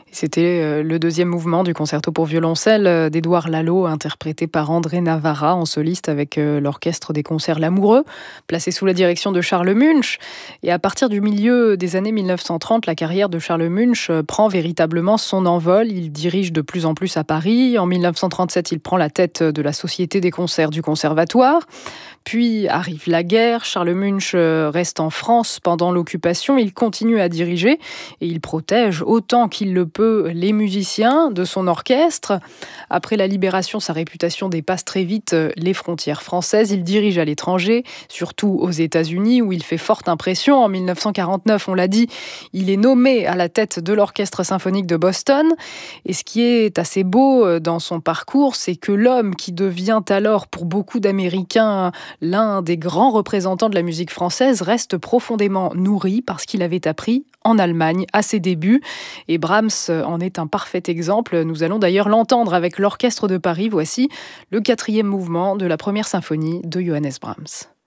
C'était le deuxième mouvement du concerto pour violoncelle d'Édouard Lalo, interprété par André Navarra en soliste avec l'orchestre des concerts L'Amoureux, placé sous la direction de Charles Munch. Et à partir du milieu des années 1930, la carrière de Charles Munch prend véritablement son envol. Il dirige de plus en plus à Paris. En 1937, il prend la tête de la Société des concerts du Conservatoire. Puis arrive la guerre, Charles Munch reste en France pendant l'occupation, il continue à diriger et il protège autant qu'il le peut les musiciens de son orchestre. Après la libération, sa réputation dépasse très vite les frontières françaises. Il dirige à l'étranger, surtout aux États-Unis où il fait forte impression. En 1949, on l'a dit, il est nommé à la tête de l'Orchestre symphonique de Boston. Et ce qui est assez beau dans son parcours, c'est que l'homme qui devient alors pour beaucoup d'Américains l'un des grands représentants de la musique française reste profondément nourri par ce qu'il avait appris en Allemagne à ses débuts. Et Brahms en est un parfait exemple. Nous allons d'ailleurs l'entendre avec l'Orchestre de Paris. Voici le 4e mouvement de la première symphonie de Johannes Brahms.